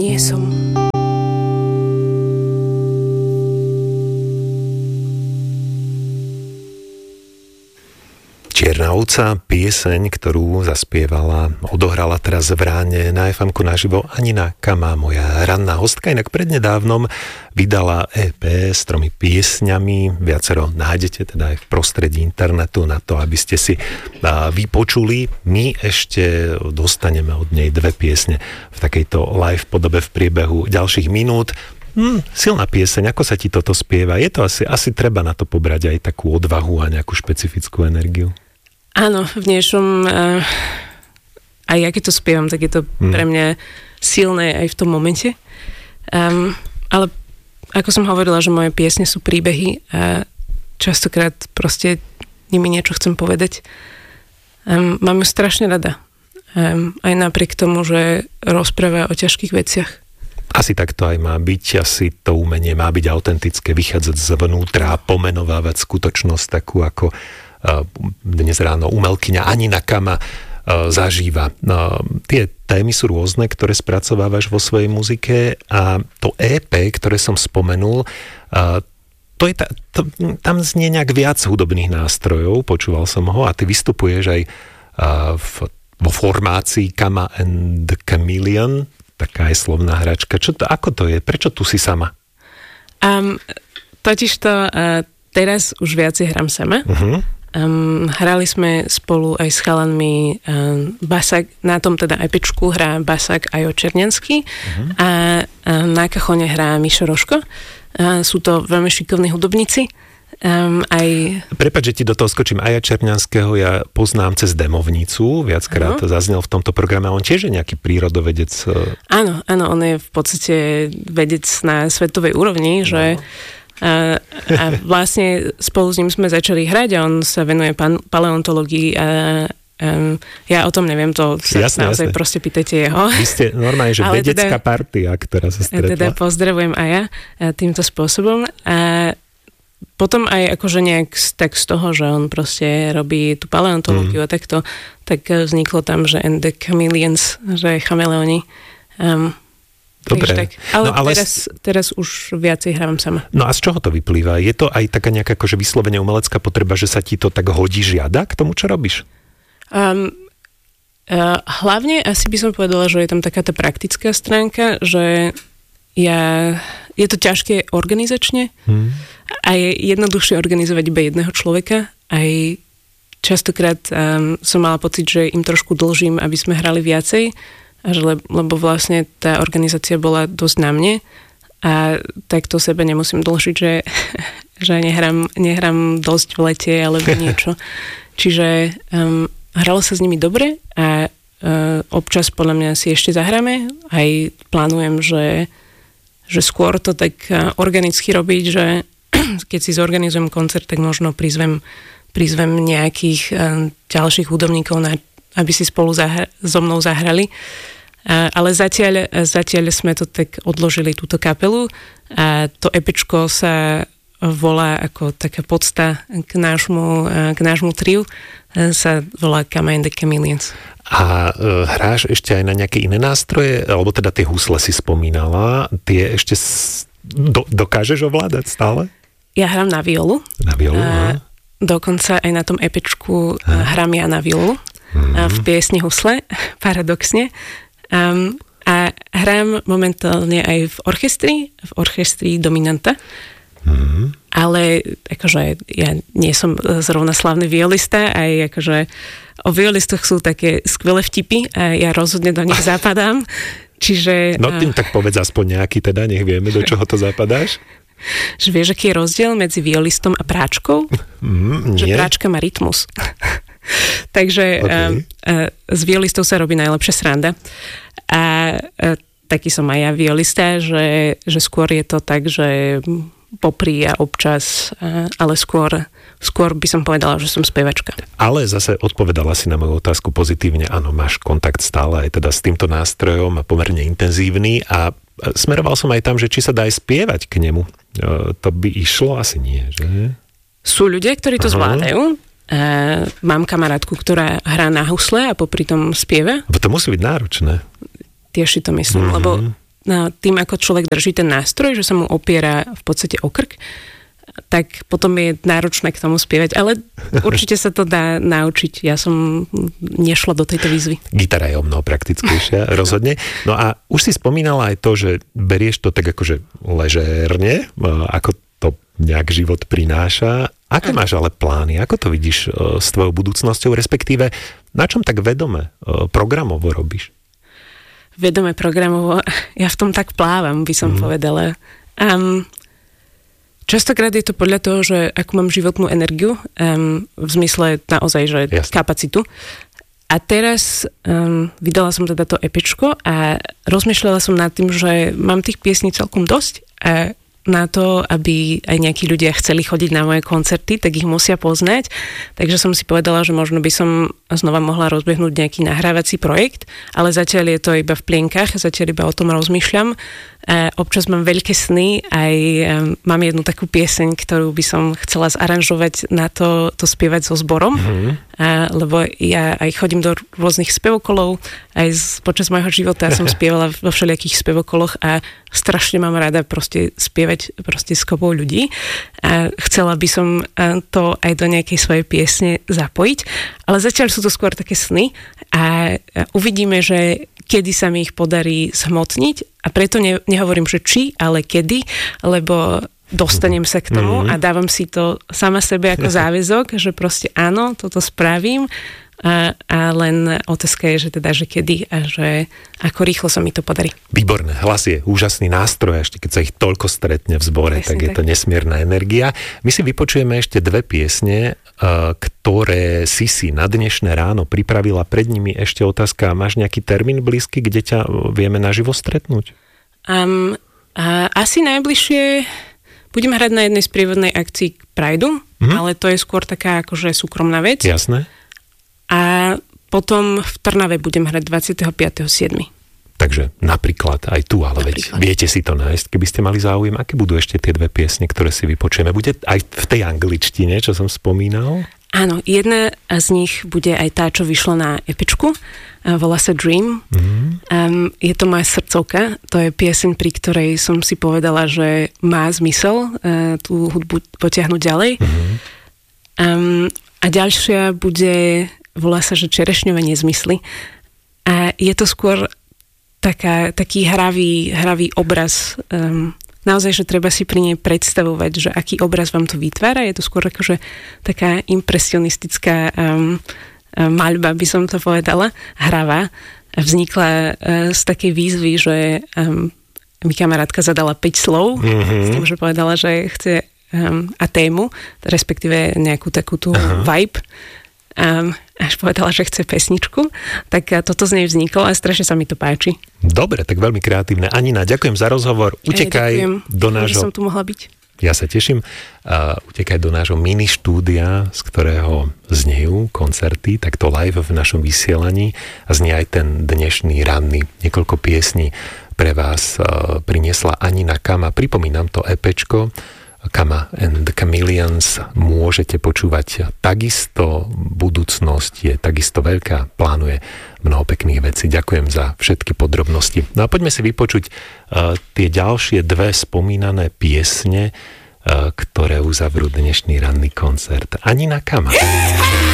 Nie som. Čierna ovca, pieseň, ktorú zaspievala, odohrala teraz v Ráne na FM-ku naživo Anina Kama, moja ranná hostka. Inak prednedávnom vydala EP s 3 piesňami, viacero nájdete teda aj v prostredí internetu na to, aby ste si vypočuli. My ešte dostaneme od nej 2 piesne v takejto live podobe v priebehu ďalších minút. Silná pieseň, ako sa ti toto spieva? Je to asi treba na to pobrať aj takú odvahu a nejakú špecifickú energiu. Áno, v niečom, aj ja keď to spievam, tak je to pre mňa silné aj v tom momente. Ale ako som hovorila, že moje piesne sú príbehy a častokrát proste nimi niečo chcem povedať. Mám ju strašne rada. Aj napriek tomu, že rozpráva o ťažkých veciach. Asi tak to aj má byť, asi to umenie má byť autentické, vychádzať zvnútra, pomenovávať skutočnosť takú, ako dnes ráno umelkyňa Anina Kama zažíva. Tie témy sú rôzne, ktoré spracovávaš vo svojej muzike a to EP, ktoré som spomenul, tam znie nejak viac hudobných nástrojov, počúval som ho a ty vystupuješ aj vo formácii Kama and the Chameleon, taká je slovná hračka. Ako to je? Prečo tu si sama? Totižto teraz už viacej hram sama. Hrali sme spolu aj s chalanmi Basák, na tom teda EPčku hrá Basák Ajo Černiansky a na kachone hrá Mišo Roško. Sú to veľmi šikovní hudobníci. Prepáč, že ti do toho skočím. Aja Černianského ja poznám cez Demovnicu, viackrát zaznel v tomto programe. On tiež je nejaký prírodovedec. Áno, on je v podstate vedec na svetovej úrovni, že a vlastne spolu s ním sme začali hrať a on sa venuje paleontológii a ja o tom neviem, to sa naozaj proste pýtajte jeho. Vy ste normálne, že vedecká partia, ktorá sa stretla. Teda pozdravujem aj ja týmto spôsobom a potom aj akože nejak tak z toho, že on proste robí tú paleontológiu a takto, tak vzniklo tam, že and the chameleons, že chameleóni. Dobre. Tak. Ale teraz už viacej hrávam sama. No a z čoho to vyplýva? Je to aj taká nejaká akože vyslovene umelecká potreba, že sa ti to tak hodí, žiada k tomu, čo robíš? Hlavne asi by som povedala, že je tam taká tá praktická stránka, že je to ťažké organizačne a je jednoduchšie organizovať iba jedného človeka. Aj častokrát som mala pocit, že im trošku dlžím, aby sme hrali viacej, lebo vlastne tá organizácia bola dosť na mne a takto sebe nemusím dlžiť, že nehrám dosť v lete alebo niečo. Čiže hralo sa s nimi dobre a občas podľa mňa si ešte zahráme. Aj plánujem, že skôr to tak organicky robiť, že keď si zorganizujem koncert, tak možno prizvem nejakých ďalších hudobníkov, aby si spolu so mnou zahrali. Ale zatiaľ sme to tak odložili, túto kapelu a to EPčko sa volá ako taká podsta k nášmu triu, sa volá Kama and the Chameleons. A hráš ešte aj na nejaké iné nástroje? Alebo teda tie husle si spomínala, tie ešte dokážeš ovládať stále? Ja hrám na violu. Na violu, dokonca aj na tom EPčku hrám ja na violu. V piesni Husle, paradoxne. A hrám momentálne aj v orchestri Dominanta. Ale akože ja nie som zrovna slavný violista, aj akože o violistoch sú také skvelé vtipy a ja rozhodne do nich zapadám. Čiže... No tým tak povedz aspoň nejaký teda, nech vieme, do čoho to zapadáš. Že vieš, aký je rozdiel medzi violistom a práčkou? Že práčka má rytmus. Takže s violistov sa robí najlepšia sranda. A taký som aj ja violista, že skôr je to tak, že popri a občas, ale skôr by som povedala, že som spevačka. Ale zase odpovedala si na moju otázku pozitívne. Áno, máš kontakt stále aj teda s týmto nástrojom a pomerne intenzívny a smeroval som aj tam, že či sa dá aj spievať k nemu. To by išlo? Asi nie, že? Sú ľudia, ktorí to zvládajú. Mám kamarátku, ktorá hrá na husle a popri tom spieva. To musí byť náročné. Tiež si to myslím, lebo tým, ako človek drží ten nástroj, že sa mu opiera v podstate o krk, tak potom je náročné k tomu spievať, ale určite sa to dá naučiť. Ja som nešla do tejto výzvy. Gitara je o mnoho praktickejšia, rozhodne. No a už si spomínala aj to, že berieš to tak akože ležérne, ako to nejak život prináša. Aké máš ale plány? Ako to vidíš s tvojou budúcnosťou, respektíve na čom tak vedome programovo robíš? Vedome programovo? Ja v tom tak plávam, by som povedala. Častokrát je to podľa toho, že ako mám životnú energiu, v zmysle naozaj, že kapacitu. A teraz vydala som teda to EPčko a rozmýšľala som nad tým, že mám tých piesní celkom dosť a na to, aby aj nejakí ľudia chceli chodiť na moje koncerty, tak ich musia poznať. Takže som si povedala, že možno by som znova mohla rozbehnúť nejaký nahrávací projekt, ale zatiaľ je to iba v plienkach, zatiaľ iba o tom rozmýšľam. Občas mám veľké sny, aj mám jednu takú pieseň, ktorú by som chcela zaranžovať na to spievať so zborom, lebo ja aj chodím do rôznych spevokolov, aj počas môjho života som spievala vo všelijakých spevokoloch a strašne mám rada proste spievať proste s kopou ľudí a chcela by som to aj do nejakej svojej piesne zapojiť, ale zatiaľ sú to skôr také sny a uvidíme, že kedy sa mi ich podarí zhmotniť a preto nehovorím, že či, ale kedy, lebo dostanem sa k tomu a dávam si to sama sebe ako záväzok, že proste áno, toto spravím a len otázka je, že teda, že kedy a že ako rýchlo sa mi to podarí. Výborné, hlas je úžasný nástroj, ešte keď sa ich toľko stretne v zbore, presne, tak je to nesmierna energia. My si vypočujeme ešte dve piesne, ktoré si na dnešné ráno pripravila. Pred nimi ešte otázka, máš nejaký termín blízky, kde ťa vieme naživo stretnúť? Asi najbližšie budem hrať na jednej sprievodnej akcii k Prideu, ale to je skôr taká akože súkromná vec. Jasné. A potom v Trnave budem hrať 25.7. Takže napríklad aj tu, ale veď viete si to nájsť, keby ste mali záujem. Aké budú ešte tie dve piesne, ktoré si vypočujeme? Bude aj v tej angličtine, čo som spomínal? Áno, jedna z nich bude aj tá, čo vyšla na EPčku. Volá sa Dream. Je to moja srdcovka. To je pieseň, pri ktorej som si povedala, že má zmysel tú hudbu potiahnuť ďalej. A ďalšia bude, volá sa, že Čerešňové nezmysly. A je to skôr taký hravý obraz. Naozaj, že treba si pri nej predstavovať, že aký obraz vám to vytvára. Je to skôr akože taká impresionistická maľba, by som to povedala, hravá. Vznikla z takej výzvy, že mi kamarátka zadala 5 slov, s tým, že povedala, že chce a tému, respektíve nejakú takú tú vibe. Až povedala, že chce pesničku, tak toto z nej vzniklo a strašne sa mi to páči. Dobre, tak veľmi kreatívne. Anina, ďakujem za rozhovor. Utekaj do nášho... že som tu mohla byť. Ja sa teším. Utekaj do nášho mini štúdia, z ktorého znejú koncerty, takto live v našom vysielaní a znie aj ten dnešný ranný. Niekoľko piesní pre vás priniesla Anina Kama. Pripomínam to EPčko Kama and the Chameleons môžete počúvať takisto. Budúcnosť je takisto veľká, plánuje mnoho pekných vecí. Ďakujem za všetky podrobnosti. No a poďme si vypočuť tie ďalšie dve spomínané piesne, ktoré uzavrú dnešný ranný koncert. Anina Kama.